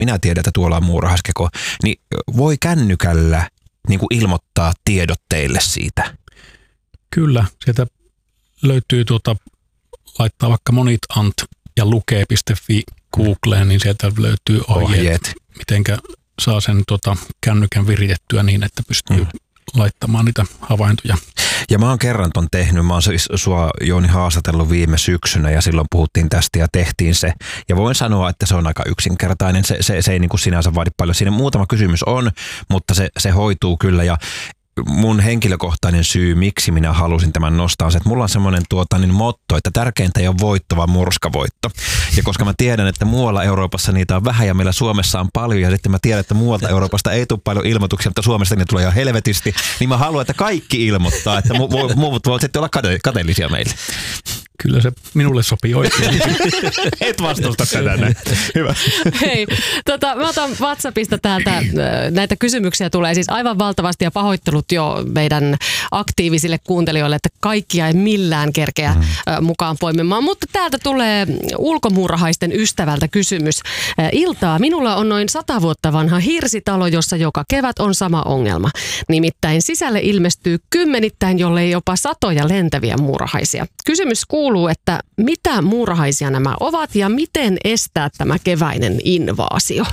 minä tiedän, että tuolla on muurahaiskeko, niin voi kännykällä niin kuin ilmoittaa tiedot teille siitä? Kyllä, sieltä löytyy laittaa vaikka monitant ja lukee.fi Googleen, niin sieltä löytyy ohjeet. Mitenkä saa sen kännykän viritettyä niin, että pystyy laittamaan niitä havaintoja. Ja mä oon kerran ton tehnyt. Mä oon siis sua, Jouni, haastatellut viime syksynä ja silloin puhuttiin tästä ja tehtiin se. Ja voin sanoa, että se on aika yksinkertainen. Se ei niin kuin sinänsä vaadi paljon. Siinä muutama kysymys on, mutta se hoituu kyllä. Ja mun henkilökohtainen syy, miksi minä halusin tämän nostaa, on se, että mulla on semmoinen motto, että tärkeintä ei ole voitto, vaan murskavoitto. Ja koska mä tiedän, että muualla Euroopassa niitä on vähän ja meillä Suomessa on paljon, ja sitten mä tiedän, että muualta Euroopasta ei tule paljon ilmoituksia, mutta Suomesta ne tulee ihan helvetisti, niin mä haluan, että kaikki ilmoittaa, että muut voivat sitten olla kateellisia meille. Kyllä se minulle sopii oikein. Et vastusta tätä näin. Hyvä. Hei, mä otan WhatsAppista täältä, näitä kysymyksiä tulee siis aivan valtavasti ja pahoittelut jo meidän aktiivisille kuuntelijoille, että kaikkia ei millään kerkeä mukaan poimimaan. Mutta täältä tulee ulkomuurahaisten ystävältä kysymys. Iltaa, minulla on noin 100 vuotta vanha hirsitalo, jossa joka kevät on sama ongelma. Nimittäin sisälle ilmestyy kymmenittäin, jollei jopa satoja lentäviä muurahaisia. Kysymys kuuluu, että mitä muurahaisia nämä ovat ja miten estää tämä keväinen invaasio?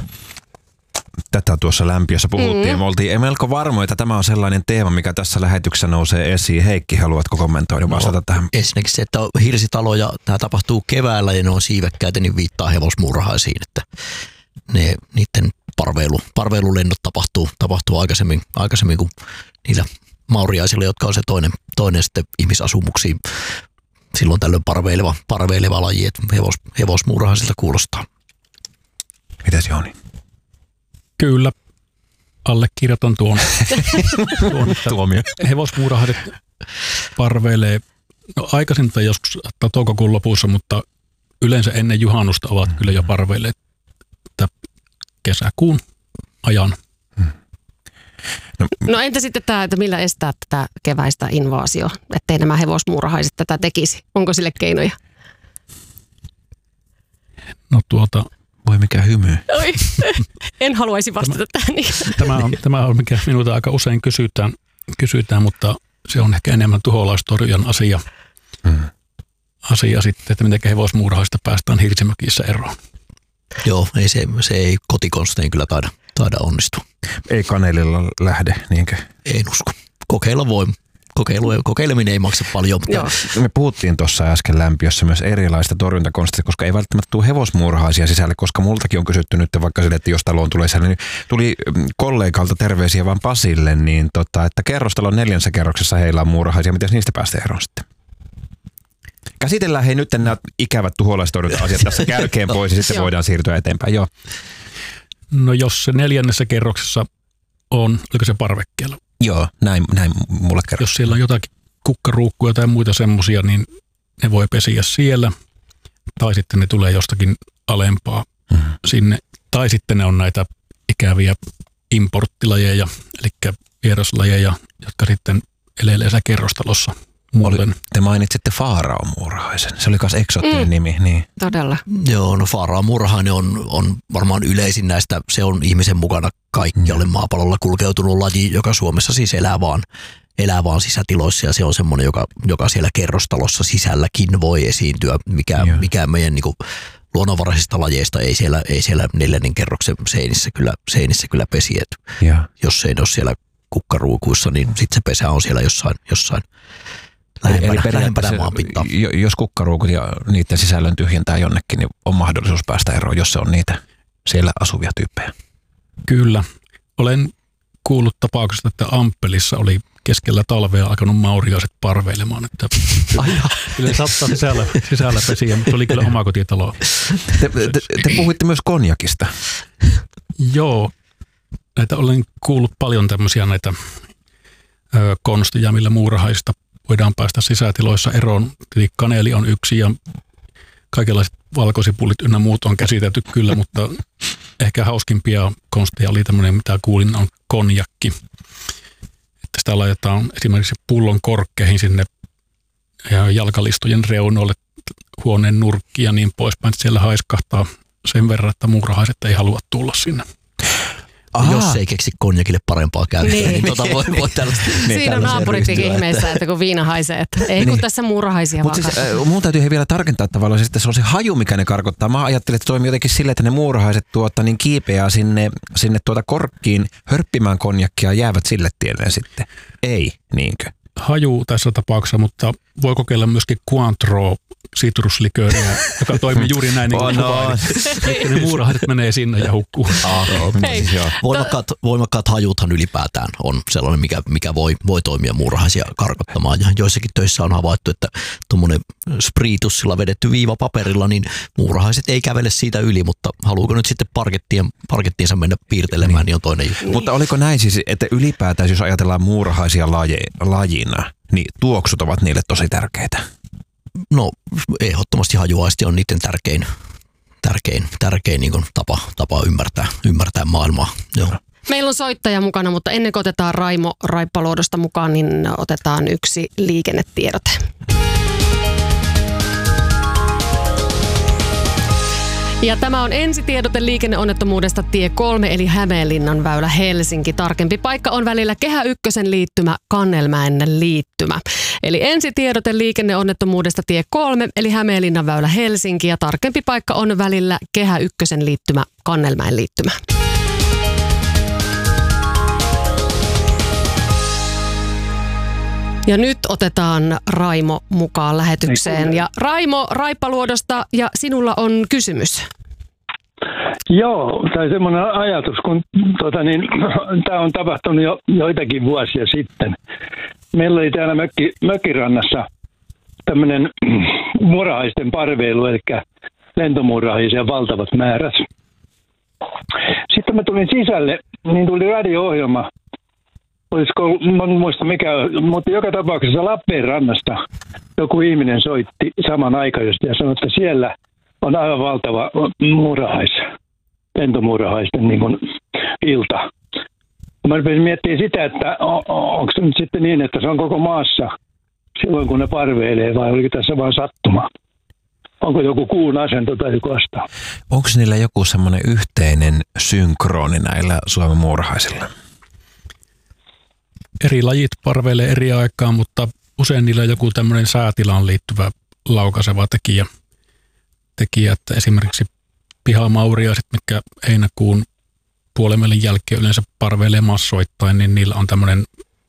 Tätä tuossa lämpiössä puhuttiin. Me oltiin melko varmoja, että tämä on sellainen teema, mikä tässä lähetyksessä nousee esiin. Heikki, haluatko kommentoida vastata tähän? Ensinnäkin se, että hirsitalo ja tämä tapahtuu keväällä ja ne on siivekkäitä, niin viittaa hevosmuurahaisiin, että niiden parveilulennot tapahtuu aikaisemmin kuin niillä mauriaisilla, jotka on se toinen sitten ihmisasumuksiin. Silloin tällöin parveileva laji, että hevosmuurahaisilta kuulostaa. Mitäs Jouni? Kyllä, allekirjoitan tuon Tuomio. Hevosmuurahaiset parveilee aikaisinta joskus toukokuun lopussa, mutta yleensä ennen juhannusta ovat kyllä jo parveilleet kesäkuun ajan. No entä sitten tämä, että millä estää tätä keväistä invaasio, ettei nämä hevosmuurahaiset tätä tekisi? Onko sille keinoja? No voi mikä hymy. Oi, en haluaisi vastata tähän. Tämä on mikä minulta aika usein kysytään, mutta se on ehkä enemmän tuholaistorjujan asia sitten, että miten hevosmuurahaista päästään hirsimökissä eroon. Joo, se ei kotikonstein kyllä taida onnistua. Ei kanelilla lähde, niinkö? En usko. Kokeilla voi. Kokeileminen ei maksa paljon. Mutta me puhuttiin tuossa äsken lämpiössä myös erilaista torjuntakonsteista, koska ei välttämättä tule hevosmuurahaisia sisälle, koska multakin on kysytty nyt vaikka sille, että jos taloon tulee sisälle, niin tuli kollegalta terveisiä vaan Pasille, niin että kerrostalon 4. kerroksessa heillä on muurahaisia. Miten niistä päästään eroon sitten? Käsitellään nyt nämä ikävät tuholaistorjunta-asiat tässä kärkeen pois ja sitten voidaan siirtyä eteenpäin. Joo. No jos se 4. kerroksessa on, oliko se parvekkeella? Joo, näin mulle kerrotaan. Jos siellä on jotakin kukkaruukkuja tai muita semmoisia, niin ne voi pesiä siellä. Tai sitten ne tulee jostakin alempaa sinne. Tai sitten ne on näitä ikäviä importtilajeja, eli vieraslajeja, jotka sitten eleilee kerrostalossa. Te mainitsitte faaraomuurahaisen. Se oli myös eksoottinen nimi. Niin. Todella. Joo, no faaraomuurahainen on varmaan yleisin näistä. Se on ihmisen mukana kaikkialle maapallolla kulkeutunut laji, joka Suomessa siis elää vaan sisätiloissa. Ja se on semmoinen, joka siellä kerrostalossa sisälläkin voi esiintyä. Mikään meidän niin kuin luonnonvaraisista lajeista ei siellä 4. kerroksen seinissä kyllä pesi. Jos se ei ole siellä kukkaruukuissa, niin sitten se pesä on siellä jossain lähempänä maanpintaa. Jos kukkaruukut ja niiden sisällön tyhjentää jonnekin, niin on mahdollisuus päästä eroon, jos se on niitä siellä asuvia tyyppejä. Kyllä. Olen kuullut tapauksesta, että Amppelissa oli keskellä talvea alkanut mauriaiset parveilemaan. Että kyllä saattaa sisällä pesiä, mutta se oli kyllä omakotitalo. Te puhuitte myös konjakista. Joo. Näitä olen kuullut paljon tämmöisiä näitä konsteja, millä muurahaista voidaan päästä sisätiloissa eroon. Eli kaneli on yksi ja kaikenlaiset valkosipulit ynnä muut on käsitelty kyllä, mutta ehkä hauskimpia konsteja oli tämmöinen, mitä kuulin, on konjakki. Että sitä laitetaan esimerkiksi pullon korkkeihin sinne jalkalistojen reunoille, huoneen nurkkiin ja niin poispäin, että siellä haiskahtaa sen verran, että muurahaiset ei halua tulla sinne. Jos ei keksi konjakille parempaa käyttöä, niin voi tällaista. Siinä on naapurikin ihmeessä, että kun viina haisee, että ei kun tässä muurahaisia vaan. Mutta siis, mun täytyy vielä tarkentaa tavallaan, että se on se haju, mikä ne karkottaa. Mä ajattelin, että se toimii jotenkin silleen, että ne muurahaiset niin kiipeää sinne korkkiin hörppimään konjakkia ja jäävät sille tielleen sitten. Ei, niinkö? Haju tässä tapauksessa, mutta voi kokeilla myöskin Cointreau sitruslikööriä, joka toimii juuri näin niin kuin kuvailin. Että ne muurahaiset menee sinne ja hukkuu. Voimakkaat hajuthan ylipäätään on sellainen, mikä voi toimia muurahaisia karkottamaan. Ja joissakin töissä on havaittu, että tuommoinen spriitussilla vedetty viiva paperilla, niin muurahaiset ei kävele siitä yli, mutta haluuko nyt sitten parkettiinsa mennä piirtelemään, niin on toinen juttu. Mutta oliko näin siis, että ylipäätään, jos ajatellaan muurahaisia lajina, niin tuoksut ovat niille tosi tärkeitä? No ehdottomasti hajuaisti on niiden tärkein niin kuin tapa ymmärtää maailmaa. Joo. Meillä on soittaja mukana, mutta ennen kuin otetaan Raimo Raippoluodosta mukaan, niin otetaan yksi liikennetiedote. Ja tämä on ensitiedote liikenneonnettomuudesta tie 3 eli Hämeenlinnan väylä Helsinki. Tarkempi paikka on välillä Kehä Ykkösen liittymä Kannelmäen liittymä. Eli ensitiedote liikenneonnettomuudesta tie 3 eli Hämeenlinnan väylä Helsinki ja tarkempi paikka on välillä Kehä Ykkösen liittymä Kannelmäen liittymä. Ja nyt otetaan Raimo mukaan lähetykseen. Ja Raimo Raippaluodosta, ja sinulla on kysymys. Joo, tai semmoinen ajatus, kun tämä on tapahtunut jo joitakin vuosia sitten. Meillä oli täällä mökkirannassa tämmöinen muurahaisten parveilu, eli lentomuurahaisia valtavat määrät. Sitten mä tulin sisälle, niin tuli radio-ohjelma. Mä en muista mikä, mutta joka tapauksessa Lappeenrannasta joku ihminen soitti samanaikaisesti ja sanoi, että siellä on aivan valtava lentomuurahaisten niin kuin ilta. Mä rupesin miettimään sitä, että onko se nyt sitten niin, että se on koko maassa silloin kun ne parveilee vai oliko tässä vaan sattuma? Onko joku kuun asento tai joku astaa? Onko niillä joku semmoinen yhteinen synkroni näillä Suomen muurahaisilla? Eri lajit parveilee eri aikaan, mutta usein niillä on joku tämmöinen säätilaan liittyvä laukaiseva tekijä, että esimerkiksi pihamauriaiset, mitkä heinäkuun puolenvälin jälkeen yleensä parveilee massoittain, niin niillä on tämmöinen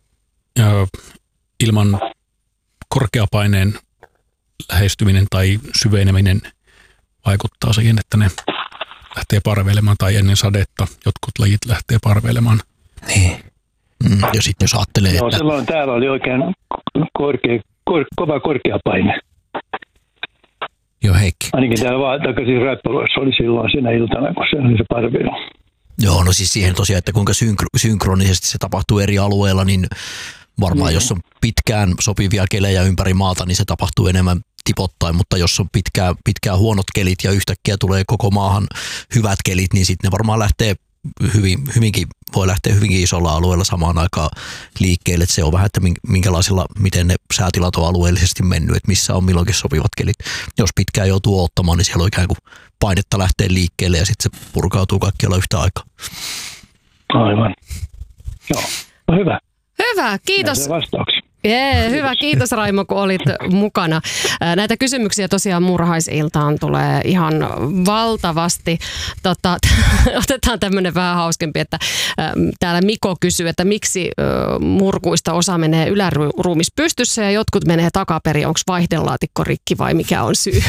ilman korkeapaineen lähestyminen tai syveneminen vaikuttaa siihen, että ne lähtee parveilemaan tai ennen sadetta jotkut lajit lähtee parveilemaan. Niin. Ja sitten jos ajattelee, että... silloin täällä oli oikein kova korkeapaine. Joo, Heikki. Ainakin täällä takaisin Raippoluodossa oli silloin siinä iltana, kun se oli se parveilu. Joo, no siis siihen tosiaan, että kuinka synkronisesti se tapahtuu eri alueilla, niin varmaan jos on pitkään sopivia kelejä ympäri maata, niin se tapahtuu enemmän tipottain, mutta jos on pitkään huonot kelit ja yhtäkkiä tulee koko maahan hyvät kelit, niin sitten ne varmaan lähtee voi lähteä hyvinkin isolla alueella samaan aikaan liikkeelle. Että se on vähän, että miten ne säätilat on alueellisesti mennyt, että missä on milloinkin sopivat kelit. Jos pitkään joutuu ottamaan, niin siellä on ikään kuin painetta lähteä liikkeelle ja sitten se purkautuu kaikkialla yhtä aikaa. Aivan. Joo, no hyvä. Hyvä, kiitos. Vastauksia. Hyvä, kiitos Raimo, kun olit mukana. Näitä kysymyksiä tosiaan muurahaisiltaan tulee ihan valtavasti. Otetaan tämmöinen vähän hauskempi, että täällä Miko kysyy, että miksi murkuista osa menee yläruumis pystyssä ja jotkut menee takaperin. Onko vaihdelaatikko rikki vai mikä on syy?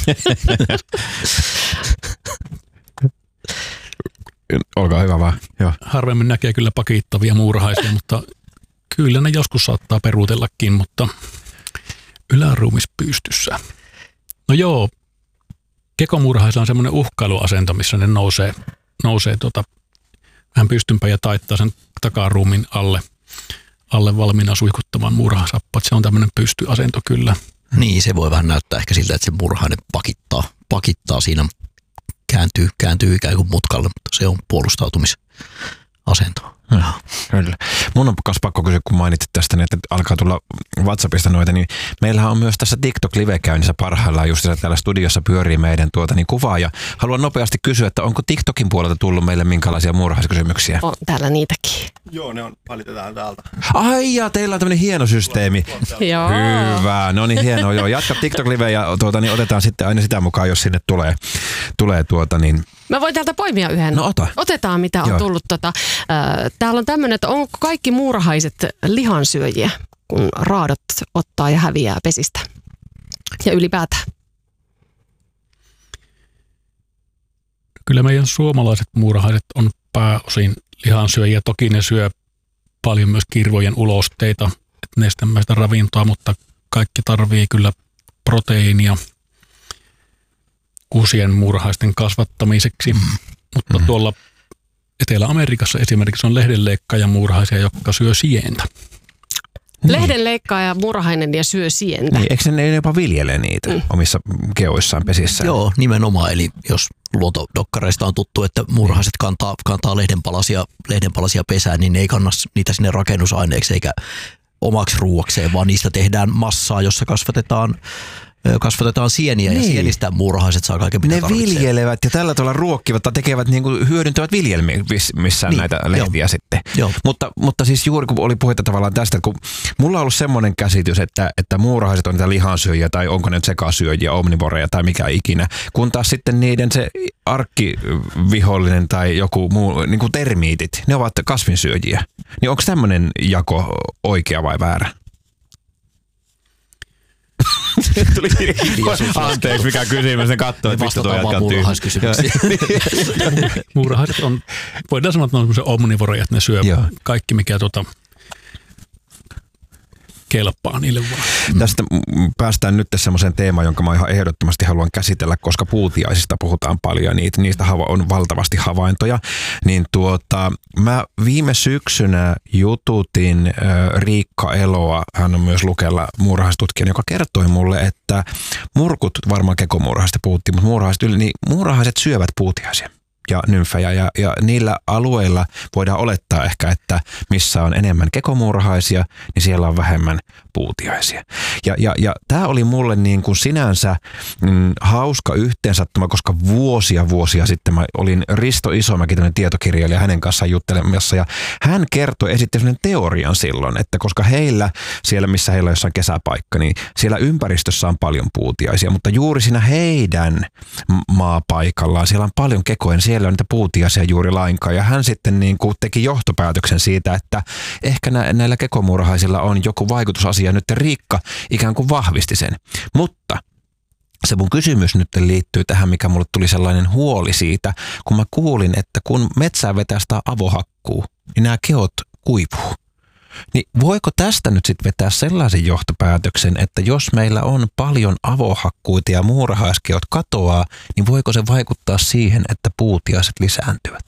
Olkaa hyvä vaan. Joo. Harvemmin näkee kyllä pakittavia muurahaisia, mutta kyllä ne joskus saattaa peruutellakin, mutta yläruumis pystyssä. No joo, kekomuurahaisilla on semmoinen uhkailuasento, missä ne nousee vähän pystympään ja taittaa sen takaruumin alle valmiina suihkuttamaan muurahasappat. Se on tämmöinen pystyasento kyllä. Niin, se voi vähän näyttää ehkä siltä, että se muurahainen pakittaa siinä, kääntyy ikään kuin mutkalle, mutta se on puolustautumisasento. Kyllä. Mun on myös pakko kysyä, kun mainitsit tästä, että alkaa tulla WhatsAppista noita, niin meillähän on myös tässä TikTok-live käynnissä parhaillaan, just täällä studiossa pyörii meidän kuvaa, ja haluan nopeasti kysyä, että onko TikTokin puolelta tullut meille minkälaisia muurahaiskysymyksiä? On täällä niitäkin. Joo, ne valitetaan täältä. Ai ja, teillä on tämmöinen hieno systeemi. Joo. Hyvä, no niin hienoa, joo. Jatka TikTok-live ja otetaan sitten aina sitä mukaan, jos sinne tulee Mä voin täältä poimia yhden. No ota. Otetaan, mitä on Joo. tullut. Täällä on tämmöinen, että onko kaikki muurahaiset lihansyöjiä, kun raadot ottaa ja häviää pesistä? Ja ylipäätään. Kyllä meidän suomalaiset muurahaiset on pääosin lihansyöjiä. Toki ne syö paljon myös kirvojen ulosteita, nestemäistä ravintoa, mutta kaikki tarvii kyllä proteiinia uusien muurahaisten kasvattamiseksi. Mutta tuolla Etelä-Amerikassa esimerkiksi on lehdenleikkaaja muurahaisia, jotka syö sientä. Lehdenleikkaaja, muurahainen ja syö sientä. Niin, eikö ne jopa viljele niitä omissa keoissaan pesissään? Joo, nimenomaan. Eli jos luontodokkareista on tuttu, että muurahaiset kantaa lehdenpalasia pesään, niin ne ei kanna niitä sinne rakennusaineeksi eikä omaksi ruuakseen, vaan niistä tehdään massaa, jossa kasvatetaan sieniä ja sienistä muurahaiset saa kaiken mitä ne tarvitsee. viljelevät ja tällä tavalla ruokkivat tai tekevät hyödyntävät viljelmissään Niin, näitä lehtiä sitten. Joo. Mutta siis juuri kun oli puhetta tavallaan tästä, kun mulla on ollut semmoinen käsitys, että muurahaiset on niitä lihansyöjiä tai onko ne sekasyöjiä, omnivoreja tai mikä ikinä, kun taas sitten niiden se arkkivihollinen tai joku muu, niin kuin termiitit, ne ovat kasvinsyöjiä. Niin onko tämmöinen jako oikea vai väärä? Tuli anteeksi, mikä kysymys, ne katsoo, että mistä tuo jatkaa muurahaiskysymyksiä. Muurahaiset on, voidaan sanoa, että ne on semmoisia omnivoreja, että ne syö kaikki, mikä kelpaa niille vaan. Tästä päästään nyt semmoiseen teemaan, jonka mä ihan ehdottomasti haluan käsitellä, koska puutiaisista puhutaan paljon ja niistä on valtavasti havaintoja. Niin mä viime syksynä jututin Riikka Eloa, hän on myös Lukella muurahaistutkija, joka kertoi mulle, että murkut, varmaan kekomuurahaista puhuttiin, mutta muurahaiset syövät puutiaisia ja nymfejä ja niillä alueilla voidaan olettaa ehkä, että missä on enemmän kekomuurahaisia, niin siellä on vähemmän puutiaisia. Ja tämä oli mulle niin kuin sinänsä hauska yhteensattuma, koska vuosia sitten mä olin Risto Isomäki, tämmöinen tietokirjailija, hänen kanssaan juttelemassa ja hän esitti sellainen teorian silloin, että koska heillä siellä, missä heillä on jossain kesäpaikka, niin siellä ympäristössä on paljon puutiaisia, mutta juuri siinä heidän maapaikallaan siellä on paljon kekoja, siellä on niitä puutiaisia juuri lainkaan. Ja hän sitten niin kuin teki johtopäätöksen siitä, että ehkä näillä kekomuurahaisilla on joku vaikutusasia. Nyt Riikka ikään kuin vahvisti sen. Mutta se mun kysymys nyt liittyy tähän, mikä mulle tuli sellainen huoli siitä, kun mä kuulin, että kun metsää vetästää avohakkuu, niin nämä keot kuivuu. Niin voiko tästä nyt sitten vetää sellaisen johtopäätöksen, että jos meillä on paljon avohakkuita ja muurahaiskeot katoaa, niin voiko se vaikuttaa siihen, että puutiaiset lisääntyvät?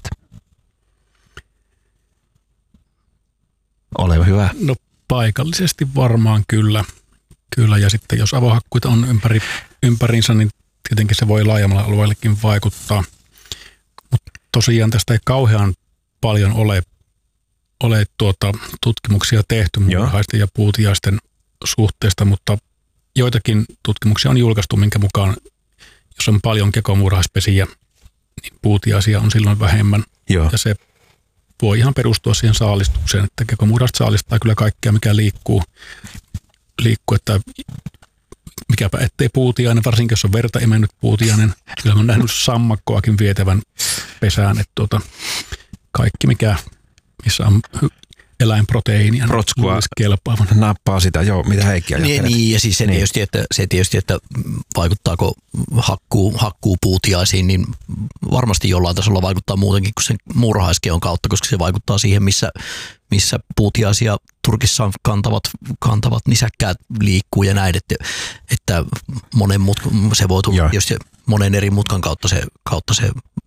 Ole hyvä. No paikallisesti varmaan kyllä. Ja sitten jos avohakkuita on ympäriinsä, niin tietenkin se voi laajemmalla alueellekin vaikuttaa. Mutta tosiaan tästä ei kauhean paljon ole tutkimuksia tehty muurahaisten ja puutiaisten suhteesta, mutta joitakin tutkimuksia on julkaistu, minkä mukaan jos on paljon kekomuurahaispesiä, niin puutiaisia on silloin vähemmän. Joo. Ja se voi ihan perustua siihen saalistukseen, että kekomuurahaiset saalistaa kyllä kaikkea, mikä liikkuu, että mikäpä ettei puutiainen, varsinkin jos on verta imennyt puutiainen. Kyllä mä oon nähnyt sammakkoakin vietävän pesään, että kaikki missä on eläinproteiinia. Protskua nappaa sitä, mitä Heikki ajattelet. Niin, ja siis se tietysti, että vaikuttaako hakkuu puutiaisiin, niin varmasti jollain tasolla vaikuttaa muutenkin kuin sen muurahaiskeon kautta, koska se vaikuttaa siihen, missä puutiaisia Turkissa kantavat nisäkkäät liikkuu ja näin, että se voi tulla, jos monen eri mutkan kautta se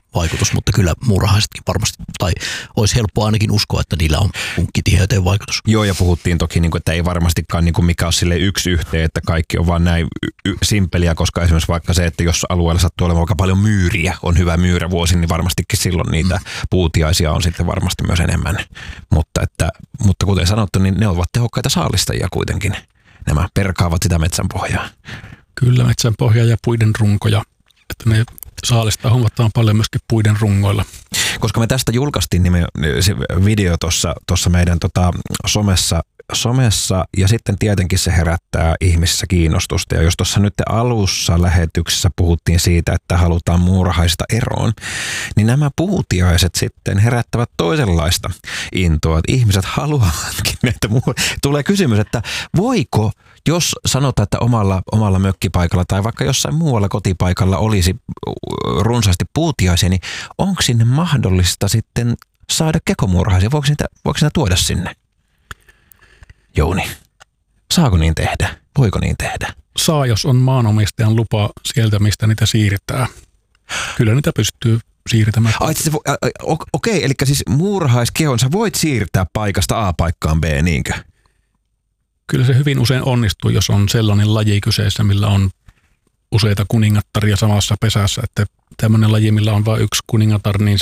vaikutus, mutta kyllä muurahaisetkin varmasti, tai olisi helppoa ainakin uskoa, että niillä on punkkitiheyteen vaikutus. Joo, ja puhuttiin toki, että ei varmastikaan mikä on sille yksi yhteen, että kaikki on vaan näin simpeliä, koska esimerkiksi vaikka se, että jos alueella sattuu olemaan aika paljon myyriä, on hyvä myyrävuosi, niin varmastikin silloin niitä puutiaisia on sitten varmasti myös enemmän. Mutta kuten sanottu, niin ne ovat tehokkaita saalistajia kuitenkin. Nämä perkaavat sitä metsänpohjaa. Kyllä, metsänpohjaa ja puiden runkoja, että ne saalistaa huomattavan paljon myöskin puiden rungoilla. Koska me tästä julkaistiin se video tuossa meidän somessa ja sitten tietenkin se herättää ihmisissä kiinnostusta. Ja jos tuossa nyt alussa lähetyksessä puhuttiin siitä, että halutaan muurahaisista eroon, niin nämä puutiaiset sitten herättävät toisenlaista intoa. Että ihmiset haluavatkin näitä tulee kysymys, että voiko, jos sanotaan, että omalla mökkipaikalla tai vaikka jossain muualla kotipaikalla olisi runsaasti puutiaisia, niin onko sinne mahdollista sitten saada kekomuurahaisia? Voiko niitä tuoda sinne? Jouni, saako niin tehdä? Voiko niin tehdä? Saa, jos on maanomistajan lupa sieltä, mistä niitä siirtää. Kyllä niitä pystyy siirtämään. Okei, eli siis muurahaiskehon sä voit siirtää paikasta A paikkaan B, niinkö? Kyllä se hyvin usein onnistuu, jos on sellainen laji kyseessä, millä on useita kuningattaria samassa pesässä. Että tämmöinen laji, millä on vain yksi kuningatar, niin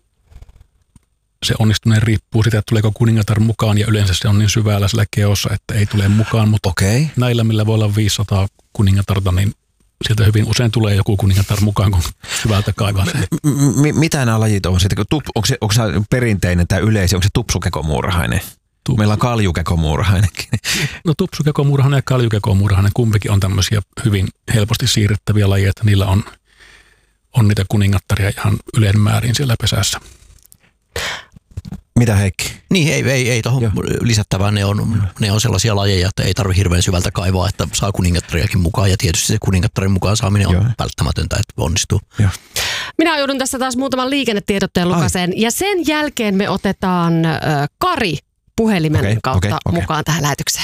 se onnistuneen riippuu siitä, että tuleeko kuningatar mukaan, ja yleensä se on niin syvällä sillä keossa, että ei tule mukaan. Mutta näillä, millä voi olla 500 kuningatarta, niin sieltä hyvin usein tulee joku kuningatar mukaan, kun syvältä kaivaa sen. Mitä nämä lajit on? Onko se perinteinen tai yleisi? Onko se tupsukekomuurahainen? Meillä on kaljukekomuurahainenkin. No tupsukekomuurahainen ja kaljukekomuurahainen, kumpikin on tämmöisiä hyvin helposti siirrettäviä lajeja, että niillä on niitä kuningattaria ihan yleinen määrin siellä pesässä. Mitä Heikki? Niin ei tuohon lisättävään, ne on sellaisia lajeja, että ei tarvitse hirveän syvältä kaivaa, että saa kuningattariakin mukaan, ja tietysti se kuningattarin mukaan saaminen on välttämätöntä, että onnistuu. Joo. Minä joudun tässä taas muutaman liikennetiedotteen lukaseen, ja sen jälkeen me otetaan Kari puhelimen kautta mukaan tähän lähetykseen.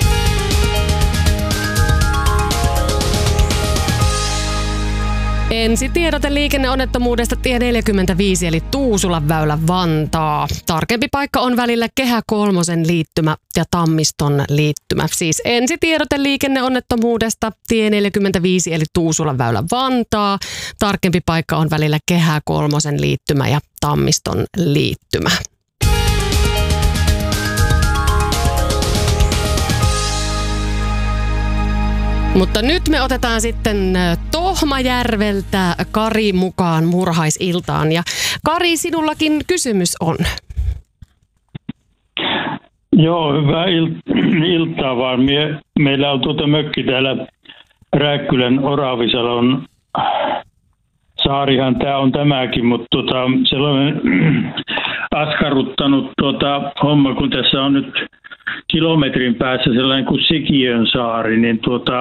Ensi tiedote liikenneonnettomuudesta tie 45 eli Tuusulan väylä Vantaa. Tarkempi paikka on välillä Kehä kolmosen liittymä ja Tammiston liittymä. Siis ensi tiedote liikenneonnettomuudesta tie 45 eli Tuusulan väylä Vantaa. Tarkempi paikka on välillä Kehä kolmosen liittymä ja Tammiston liittymä. Mutta nyt me otetaan sitten Tohmajärveltä Kari mukaan muurahaisiltaan. Ja Kari, sinullakin kysymys on. Joo, hyvää iltaa vaan. Meillä on mökki täällä Rääkkylän Oravisalon saarihan tämä on tämäkin, mutta sellainen askarruttanut homma, kun tässä on nyt kilometrin päässä sellainen kuin Sikiön saari, niin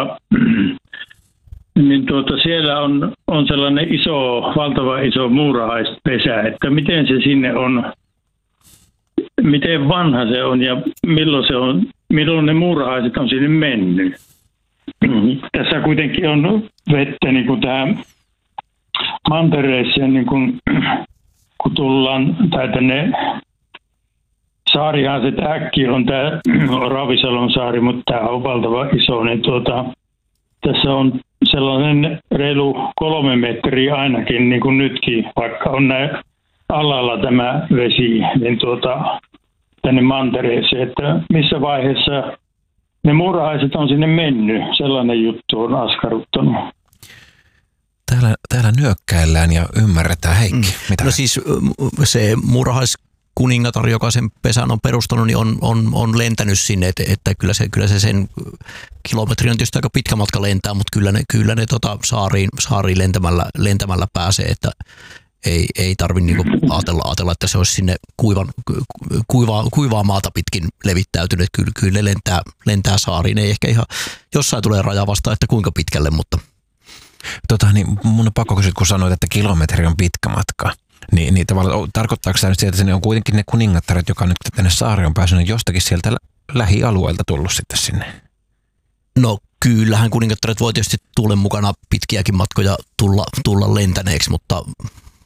siellä on sellainen valtava iso muurahaispesä, että miten se sinne on, miten vanha se on ja milloin ne muurahaiset on sinne mennyt. Tässä kuitenkin on vettä niin kuin tähän mantereeseen, niin kun tullaan, tai tänne saarihan se äkki on tämä Ravisalon saari, mutta tämä on valtava iso, niin tässä on sellainen reilu 3 metriä ainakin, niin kuin nytkin, vaikka on näin alalla tämä vesi, niin tänne mantereeseen, että missä vaiheessa ne muurahaiset on sinne mennyt, sellainen juttu on askarruttanut. Täällä nyökkäillään ja ymmärretään. Heikki, mitä? No siis se muurahaiskuningatar, joka sen pesän on perustanut, niin on lentänyt sinne, että kyllä se sen kilometri on tietysti aika pitkä matka lentää, mutta kyllä ne saariin lentämällä pääsee, että ei tarvitse niinku ajatella, että se olisi sinne kuivaa maata pitkin levittäytynyt. Kyllä ne lentää saariin. Ei ehkä ihan jossain tulee raja vastaan, että kuinka pitkälle, mutta niin mun on pakko kysyä, kun sanoit, että kilometri on pitkä matka. Niin tavallaan tarkoittaako tämä nyt sieltä, että ne on kuitenkin ne kuningattaret, joka nyt tänne saari on päässyt jostakin sieltä lähialueelta tullut sitten sinne? No kyllähän kuningattaret voi tietysti tuulen mukana pitkiäkin matkoja tulla lentäneeksi, mutta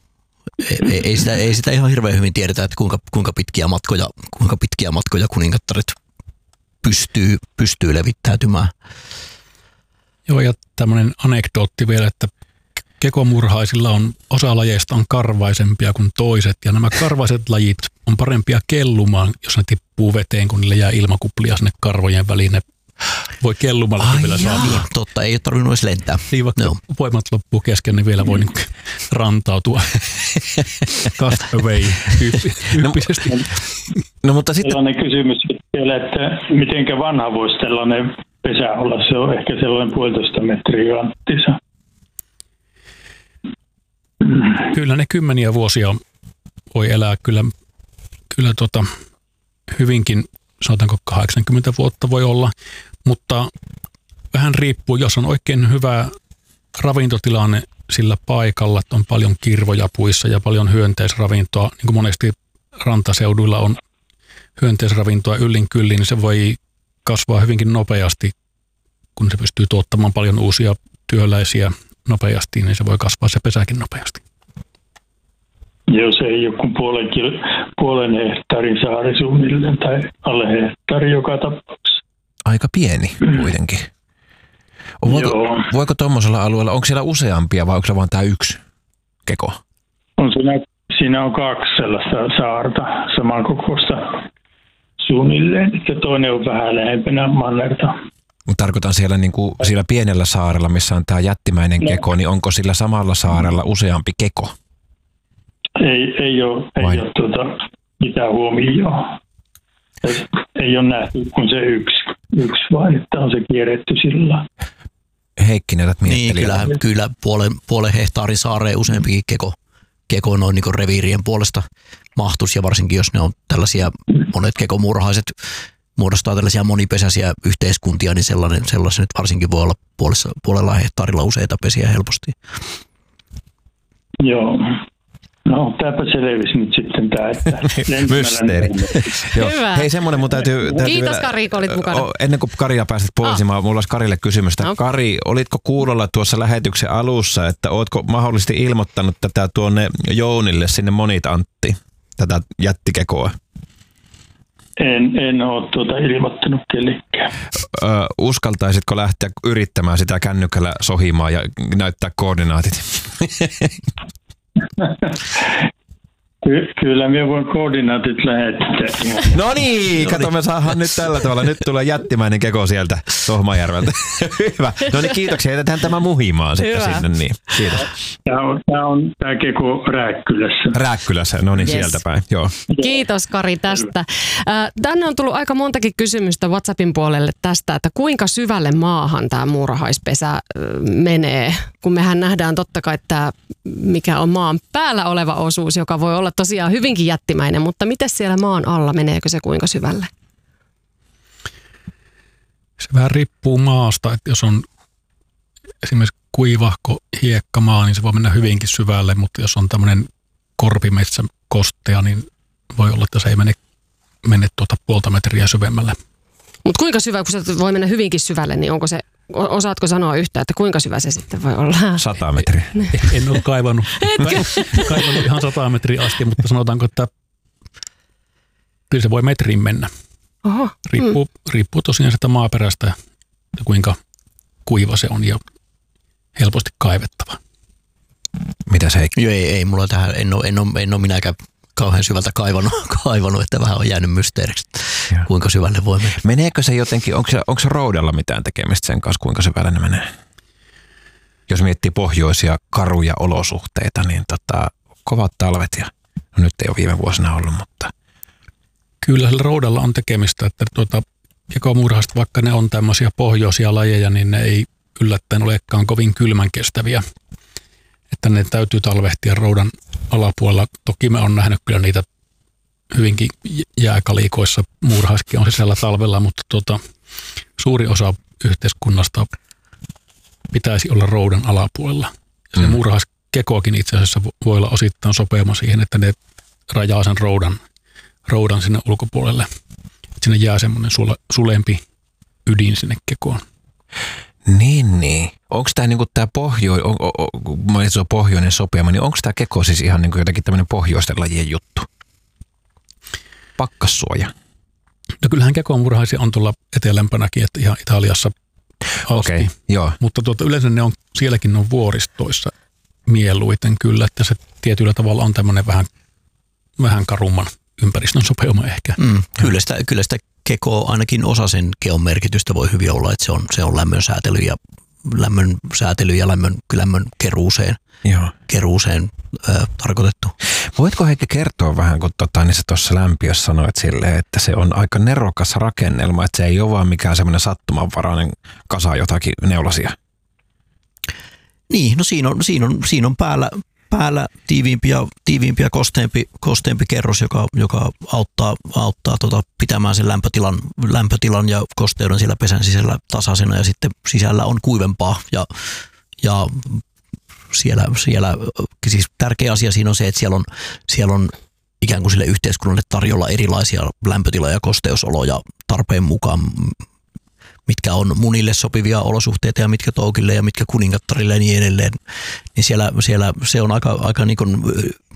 Ei sitä ihan hirveän hyvin tiedetä, että kuinka pitkiä matkoja kuningattaret pystyy levittäytymään. Joo, ja tämmöinen anekdootti vielä, että kekomurhaisilla osa lajeista on karvaisempia kuin toiset, ja nämä karvaiset lajit on parempia kellumaan, jos ne tippuu veteen, kun niille jää ilmakuplia sinne karvojen väliin. Ne voi kellumalla vielä saada. Totta, ei ole tarvinnut edes lentää. Niin, vaikka voimat loppuu kesken, niin vielä voi niin rantautua. Cast away tyyppisesti. No, mutta sitten... Sellainen kysymys vielä, että mitenkä vanha voisi tällainen pesä olla? Se on ehkä sellainen 1,5 metriä kanttinsa. Kyllä ne kymmeniä vuosia voi elää kyllä hyvinkin, sanotaanko 80 vuotta voi olla, mutta vähän riippuu, jos on oikein hyvä ravintotilanne sillä paikalla, että on paljon kirvoja puissa ja paljon hyönteisravintoa, niin kuin monesti rantaseuduilla on hyönteisravintoa yllin kyllin, niin se voi kasvaa hyvinkin nopeasti, kun se pystyy tuottamaan paljon uusia työläisiä nopeasti, niin se voi kasvaa se pesäkin nopeasti. Jos ei ole kuin puolen hehtaarin saari suunnilleen tai alle hehtaari joka tapauksessa. Aika pieni kuitenkin. Voiko tuommoisella alueella, onko siellä useampia vai onko se vain tämä yksi keko? Siinä on 2 sellaista saarta samankokoista suunnilleen, ja toinen on vähän lähempänä mannerta. Mutta tarkoitan siellä, niin kuin, siellä pienellä saarella, missä on tämä jättimäinen keko, niin onko sillä samalla saarella useampi keko? Ei ole mitään huomioon. Ei ole nähty kuin se yksi vaan, että on se kierretty sillä. Heikki, näytät mietteli. Niin, kyllä puolen hehtaarin saareen useampikin keko noin niin reviirien puolesta mahtuisi, ja varsinkin jos ne on tällaisia, monet kekomurhaiset muodostaa tällaisia monipesäisiä yhteiskuntia, niin sellainen nyt varsinkin voi olla puolella hehtaarilla useita pesiä helposti. Joo. No, tämäpä selvisi nyt sitten tämä, että mysteeri. Hyvä. Hei, semmoinen mun täytyy Kiitos vielä, Kari, kun olit mukana. Ennen kuin Karia pääset pois, niin mulla olisi Karille kysymystä. No. Kari, olitko kuulolla tuossa lähetyksen alussa, että ootko mahdollisesti ilmoittanut tätä tuonne Jounille, sinne Monit Antti, tätä jättikekoa? En ole ilmoittanut kellekään. Uskaltaisitko lähteä yrittämään sitä kännykällä sohimaan ja näyttää koordinaatit? Kyllä minä voin koordinaatit lähettää. No niin, kato, me saadaan nyt tällä tavalla. Nyt tulee jättimäinen keko sieltä Sohmajärveltä. Hyvä. No niin, kiitoksia. Jätetään tämä muhimaan sitten sinne. Niin. Kiitos. Tämä keko Rääkkylässä. Rääkkylässä, no niin, sieltä päin. Joo. Kiitos Kari tästä. Tänne on tullut aika montakin kysymystä WhatsAppin puolelle tästä, että kuinka syvälle maahan tämä muurahaispesä menee, kun mehän nähdään totta kai tämä, mikä on maan päällä oleva osuus, joka voi olla tosiaan hyvinkin jättimäinen, mutta miten siellä maan alla, meneekö se kuinka syvälle? Se vähän riippuu maasta, että jos on esimerkiksi kuivahko hiekkamaa, niin se voi mennä hyvinkin syvälle, mutta jos on tämmöinen korpimetsä kostea, niin voi olla, että se ei mene 0,5 metriä syvemmälle. Mutta kuinka syvä, kun se voi mennä hyvinkin syvälle, niin onko se, osaatko sanoa yhtään, että kuinka syvä se sitten voi olla? 100 metriä. En ole kaivannut ihan 100 metriä asti, mutta sanotaanko, että kyllä se voi metriin mennä. Oho. Riippuu tosiaan sitä maaperästä, kuinka kuiva se on ja helposti kaivettava. Mitä se ei mulla tähän, en ole minäkään kauhean syvältä kaivannut, että vähän on jäänyt mysteeriksi, kuinka syvälle voi mennä. Meneekö se jotenkin, onko se roudalla mitään tekemistä sen kanssa, kuinka syvälle ne menee? Jos miettii pohjoisia karuja olosuhteita, niin kovat talvet ja no nyt ei ole viime vuosina ollut, mutta... Kyllä sillä roudalla on tekemistä, että kekomurhasta, vaikka ne on tämmöisiä pohjoisia lajeja, niin ne ei yllättäen olekaan kovin kylmän kestäviä. Että ne täytyy talvehtia roudan alapuolella. Toki mä oon nähnyt kyllä niitä hyvinkin jääkalikoissa, muurahaiskin on sisällä talvella, mutta suuri osa yhteiskunnasta pitäisi olla roudan alapuolella. Ja se muurahaiskekoakin itse asiassa voi olla osittain sopeama siihen, että ne rajaa sen roudan sinne ulkopuolelle. Että sinne jää semmoinen sulempi ydin sinne kekoon. Niin. Onko tämä niinku tää pohjoinen sopiama, niin onko tämä keko siis ihan niinku jotenkin tämmöinen pohjoisten lajien juttu? Pakkassuoja. No kyllähän kekomurhaisia on tuolla etelämpänäkin, että ihan Italiassa asti. Okei, joo. Mutta yleensä ne on, sielläkin on vuoristoissa mieluiten kyllä, että se tietyllä tavalla on tämmöinen vähän karumman ympäristön sopeuma ehkä. Kyllä sitä kekoa, ainakin osa sen keon merkitystä voi hyvin olla, että se on lämmön säätely ja lämmön keruuseen tarkoitettu. Voitko Heikki kertoa vähän, kun niin sä tuossa lämpiössä sanoit silleen, että se on aika nerokas rakennelma, että se ei ole vaan mikään semmoinen sattumanvarainen kasa jotakin neulasia? Niin, no siinä on päällä tiiviimpi ja kosteempi kerros, joka auttaa pitämään sen lämpötilan ja kosteuden siellä pesän sisällä tasaisena, ja sitten sisällä on kuivempaa ja siellä siis tärkeä asia siinä on se, että siellä on ikään kuin sille yhteiskunnalle tarjolla erilaisia lämpötila- ja kosteusoloja tarpeen mukaan, mitkä on munille sopivia olosuhteita ja mitkä toukille ja mitkä kuningattarille ja niin edelleen. Niin siellä se on aika niin kuin,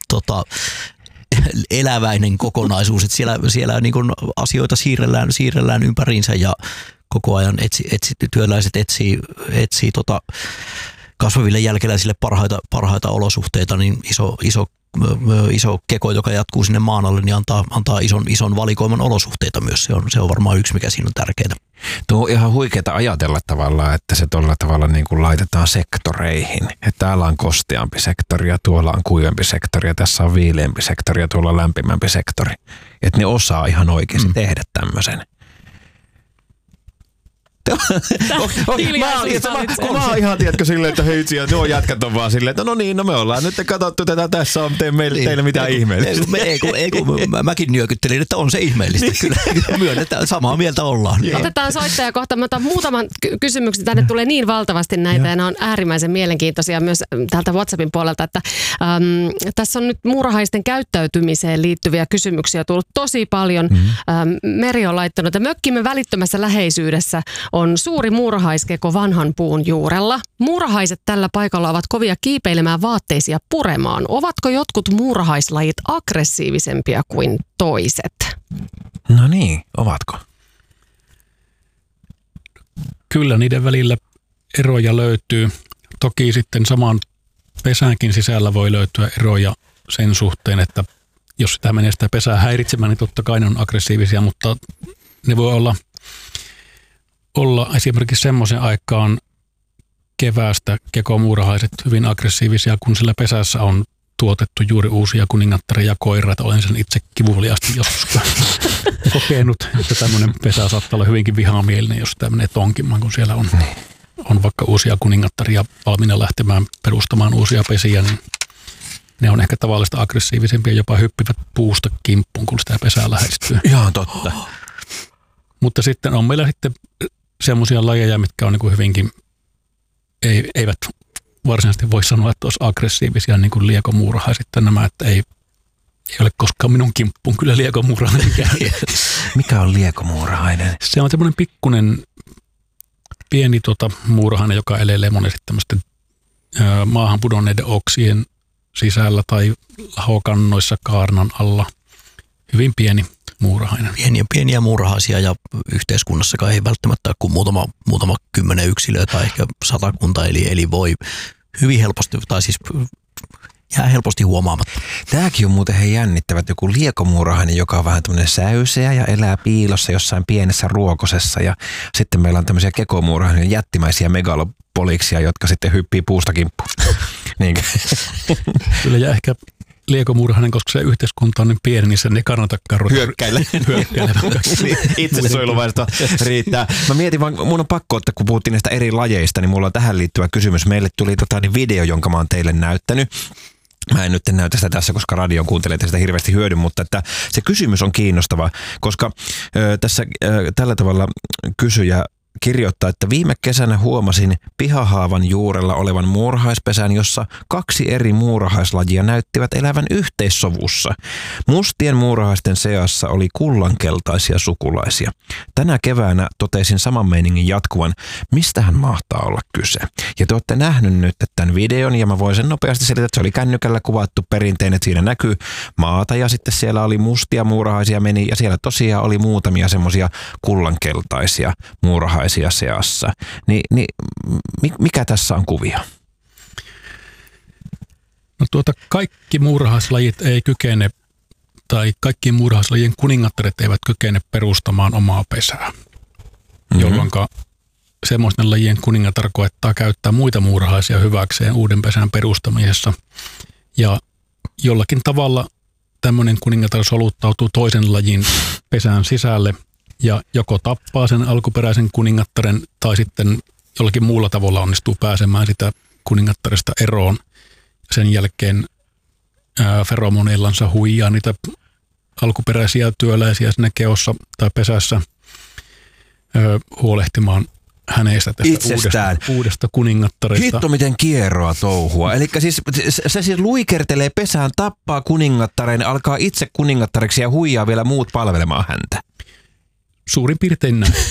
eläväinen kokonaisuus, että siellä niin kuin asioita siirrellään ympäriinsä ja koko ajan työläiset etsii kasvaville jälkeläisille parhaita olosuhteita, niin iso keko, joka jatkuu sinne maan alle, niin antaa ison valikoiman olosuhteita myös. Se on varmaan yksi, mikä siinä on tärkeää. Tuo on ihan huikeaa ajatella tavallaan, että se tuolla tavalla niin kuin laitetaan sektoreihin. Että täällä on kosteampi sektori ja tuolla on kuivempi sektori ja tässä on viileämpi sektori ja tuolla on lämpimämpi sektori. Että ne osaa ihan oikeasti tehdä tämmöisen. Mä oon ihan, tiedätkö, silleen, että hei, nuo jätkät on vaan silleen, että no niin, me ollaan nyt katsottu tätä, tässä on teille mitään ihmeellistä. Mäkin nyökyttelin, että on se ihmeellistä, kyllä myönnetään, samaa mieltä ollaan. Otetaan soittaja kohta, mä otan muutaman kysymyksen, tänne tulee niin valtavasti näitä ja ne on äärimmäisen mielenkiintoisia myös täältä WhatsAppin puolelta, että tässä on nyt muurahaisten käyttäytymiseen liittyviä kysymyksiä tullut tosi paljon. Meri on laittanut, että mökkimme välittömässä läheisyydessä on suuri muurahaiskeko vanhan puun juurella. Muurahaiset tällä paikalla ovat kovia kiipeilemään vaatteisia puremaan. Ovatko jotkut muurahaislajit aggressiivisempia kuin toiset? No niin, ovatko? Kyllä niiden välillä eroja löytyy. Toki sitten saman pesänkin sisällä voi löytyä eroja sen suhteen, että jos sitä menee sitä pesää häiritsemään, niin totta kai ne on aggressiivisia, mutta ne voi olla esimerkiksi semmoisen aikaan keväästä kekomuurahaiset hyvin aggressiivisia, kun sillä pesässä on tuotettu juuri uusia kuningattaria ja koiraita. Olen sen itse kivuliaasti joskus kokenut, että tämmöinen pesä saattaa olla hyvinkin vihamielinen, jos tämä menee tonkimaan, kun siellä on vaikka uusia kuningattaria valmiina lähtemään perustamaan uusia pesiä, niin ne on ehkä tavallista aggressiivisempia, jopa hyppivät puusta kimppuun, kun sitä pesää lähestyy. Ihan totta. Mutta sitten on meillä sitten semmoisia lajeja, mitkä on niin kuin hyvinkin, eivät varsinaisesti voi sanoa, että olisi aggressiivisia, niin kuin liekomuurahaiset nämä, että ei ole koskaan minun kimppuun kyllä liekomuurahainen käynyt. Mikä on liekomuurahainen? Se on semmoinen pikkunen pieni muurahainen, joka elelee monesti tämmöisten maahan pudonneiden oksien sisällä tai lahokannoissa kaarnan alla. Hyvin pieni muurahainen. Pieniä muurahaisia ja yhteiskunnassakaan ei välttämättä ole kuin muutama 10 yksilöä tai ehkä 100, eli voi hyvin helposti, tai siis jää helposti huomaamatta. Tämäkin on muuten jännittävät, joku liekomuurahainen, joka on vähän tämmöinen säyseä ja elää piilossa jossain pienessä ruokosessa, ja sitten meillä on tämmöisiä kekomuurahainen jättimäisiä megalopoliksia, jotka sitten hyppii puusta kimppuun. Niinkö? Kyllä, ja ehkä liekomuurahainen, koska se yhteiskunta on niin pieni, niin sen ei kannatakaan hyökkäillä. Itsesuojeluvaisto riittää. Mä mietin vaan, mun on pakko, että kun puhuttiin näistä eri lajeista, niin mulla on tähän liittyvä kysymys. Meille tuli video, jonka mä oon teille näyttänyt. Mä en nyt näytä sitä tässä, koska radion kuuntelijat sitä hirveästi hyödy, mutta että se kysymys on kiinnostava, koska tässä tällä tavalla kysyjä kirjoittaa, että viime kesänä huomasin pihahaavan juurella olevan muurahaispesän, jossa 2 eri muurahaislajia näyttivät elävän yhteissovussa. Mustien muurahaisten seassa oli kullankeltaisia sukulaisia. Tänä keväänä totesin saman meiningin jatkuvan, mistähän mahtaa olla kyse. Ja te olette nähnyt nyt tämän videon ja mä voin sen nopeasti selittää, että se oli kännykällä kuvattu perinteinen, että siinä näkyy maata ja sitten siellä oli mustia muurahaisia meni ja siellä tosiaan oli muutamia semmoisia kullankeltaisia muurahaisia seassa. Mikä tässä on kuvio? No kaikki muurahaislajit ei kykene, tai kaikkien muurahaislajien kuningattaret eivät kykene perustamaan omaa pesää, jolloin semmoisten lajien kuningatar koettaa käyttää muita muurahaisia hyväkseen uuden pesän perustamisessa. Ja jollakin tavalla tämmöinen kuningatar soluttautuu toisen lajin pesään sisälle ja joko tappaa sen alkuperäisen kuningattaren tai sitten jollakin muulla tavalla onnistuu pääsemään sitä kuningattaresta eroon. Sen jälkeen feromoneillansa huijaa niitä alkuperäisiä työläisiä siinä keossa tai pesässä huolehtimaan hänestä tästä uudesta kuningattaresta. Hitto miten kierroa touhua. Eli se siis luikertelee pesään, tappaa kuningattaren, alkaa itse kuningattareksi ja huijaa vielä muut palvelemaan häntä. Suurin piirtein näin.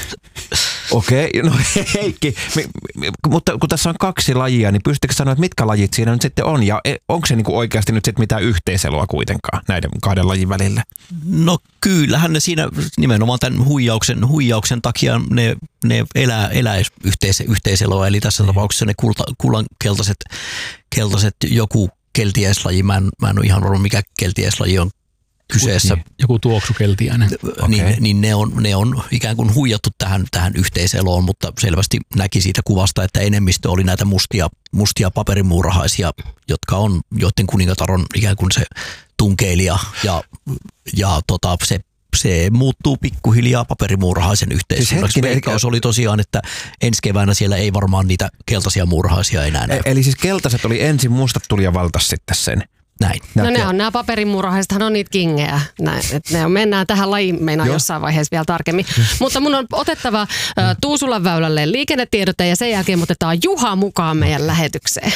Okei, no Heikki, mutta kun tässä on 2 lajia, niin pystytkö sanoa, että mitkä lajit siinä nyt sitten on? Ja onko se niinku oikeasti nyt sitten mitään yhteiseloa kuitenkaan näiden 2 lajin välillä? No kyllähän ne siinä nimenomaan tämän huijauksen takia ne elää yhteiseloa. Eli tässä tapauksessa ne kullankeltaiset joku keltiäislaji, mä en ole ihan varma mikä keltiäislaji on kyseessä. Joku tuoksukeltiäinen. Niin ne on ikään kuin huijattu tähän yhteiseloon, mutta selvästi näki siitä kuvasta, että enemmistö oli näitä mustia paperimuurahaisia, joiden kuningatar on ikään kuin se tunkeilija ja se muuttuu pikkuhiljaa paperimuurahaisen yhteiseloksi. Veikkaus oli tosiaan, että ensi keväänä siellä ei varmaan niitä keltaisia muurahaisia enää näy. Eli siis keltaiset oli ensin, mustat tuli ja valtas sitten sen. Näin. No nämä paperimuurahaisethan on niitä kingejä. Mennään tähän lajiin jossain vaiheessa vielä tarkemmin. Mutta mun on otettava Tuusulan väylälle liikennetiedote ja sen jälkeen otetaan Juha mukaan meidän lähetykseen.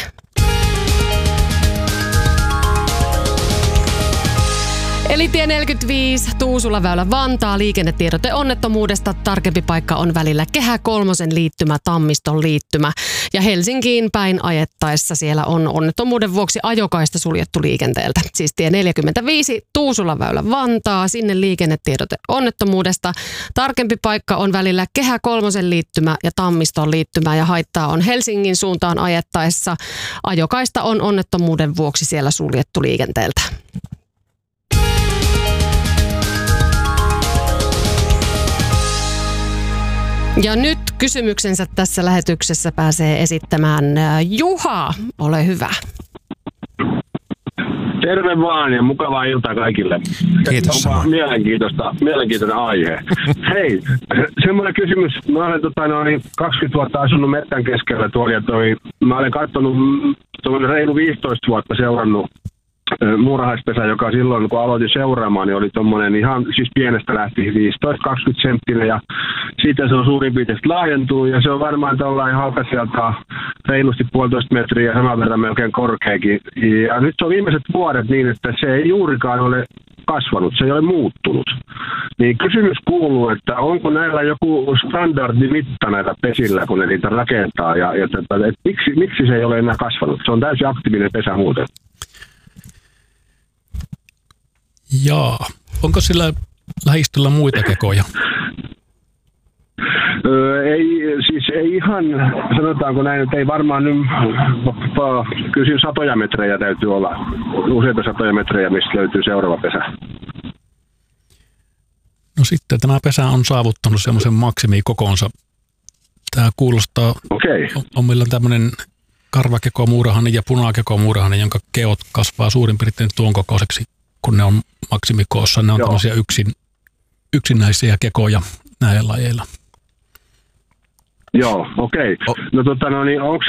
Eli tie 45, Tuusulan väylä Vantaa, liikennetiedote onnettomuudesta. Tarkempi paikka on välillä Kehä kolmosen liittymä, Tammiston liittymä. Ja Helsinkiin päin ajettaessa siellä on onnettomuuden vuoksi ajokaista suljettu liikenteeltä. Siis tie 45, Tuusulan väylä Vantaa, sinne liikennetiedote onnettomuudesta. Tarkempi paikka on välillä Kehä kolmosen liittymä ja Tammiston liittymä. Ja haittaa on Helsingin suuntaan ajettaessa. Ajokaista on onnettomuuden vuoksi siellä suljettu liikenteeltä. Ja nyt kysymyksensä tässä lähetyksessä pääsee esittämään Juha. Ole hyvä. Terve vaan ja mukavaa iltaa kaikille. Kiitos. Onpa mielenkiintoinen aihe. Hei, semmoinen kysymys. Mä olen 20 vuotta asunut metsän keskellä tuolla ja mä olen katsonut reilu 15 vuotta seurannut muurahaispesä, joka silloin kun aloitin seuraamaan, niin oli tommonen ihan siis pienestä lähti 15-20 senttinen ja siitä se on suurin piirtein laajentunut ja se on varmaan tällainen halkasijalta reilusti 1,5 metriä ja saman verran melkein korkeakin. Ja nyt se on viimeiset vuodet niin, että se ei juurikaan ole kasvanut, se ei ole muuttunut. Niin kysymys kuuluu, että onko näillä joku standardimitta näitä pesillä, kun ne niitä rakentaa ja miksi se ei ole enää kasvanut? Se on täysin aktiivinen pesä muuten. Jaa. Onko sillä lähistöllä muita kekoja? Ei ihan, sanotaanko näin, että ei varmaan nyt, kyllä siinä 100 metrejä täytyy olla, useita 100 metrejä, mistä löytyy seuraava pesä. No sitten tämä pesä on saavuttanut semmoisen maksimikokonsa. Tämä kuulostaa, on meillä tämmöinen karvakekomuurahainen ja punakekomuurahainen, jonka keot kasvaa suurin piirtein tuon kokoiseksi, kun ne on maksimikoossa. Ne on tämmöisiä yksinäisiä kekoja näillä lajeilla. Joo, okei. No niin onko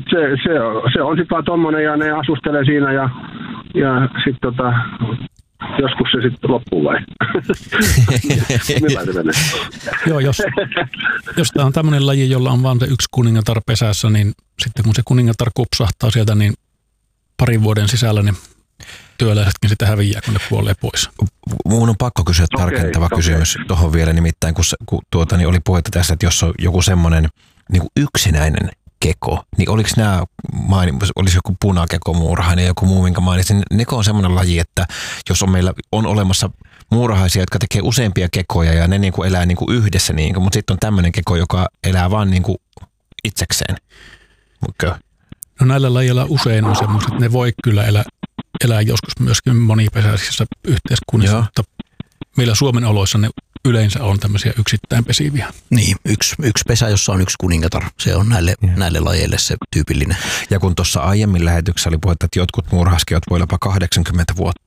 se on sitten vaan tommonen ja ne asustelee siinä ja sit joskus se sitten loppuu vai? Millä se menee? Joo, jos tämä on tämmöinen laji, jolla on vaan se yksi kuningatar pesässä, niin sitten kun se kuningatar kupsahtaa sieltä, niin parin vuoden sisällä ne työläisetkin sitä häviää, kun ne kuolee pois. Mun on pakko kysyä tarkentava kysymys tuohon vielä, nimittäin kun oli puhetta tässä, että jos on joku semmoinen niin kuin yksinäinen keko, niin oliko nämä, olisi joku punakeko muurahainen ja joku muu, minkä mainitsin, neko on semmoinen laji, että jos meillä on olemassa muurahaisia, jotka tekee useampia kekoja ja ne niin kuin elää niin kuin yhdessä, niin kuin, mutta sitten on tämmöinen keko, joka elää vaan niin kuin itsekseen. No näillä lajilla usein on semmoiset, että ne voi kyllä elää joskus myöskin monipesäisissä yhteiskunnissa, mutta meillä Suomen oloissa ne yleensä on tämmöisiä yksittäin pesiviä. Niin, yksi pesä, jossa on yksi kuningatar. Se on näille lajeille se tyypillinen. Ja kun tuossa aiemmin lähetyksessä oli puhetta, että jotkut muurahaiskejot voi jopa 80